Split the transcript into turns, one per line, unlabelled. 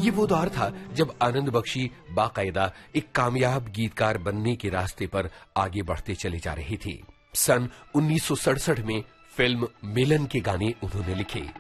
ये वो दौर था जब आनंद बख्शी बाकायदा एक कामयाब गीतकार बनने के रास्ते पर आगे बढ़ते चले जा रही थी। सन 1967 में फिल्म मिलन के गाने उन्होंने लिखे।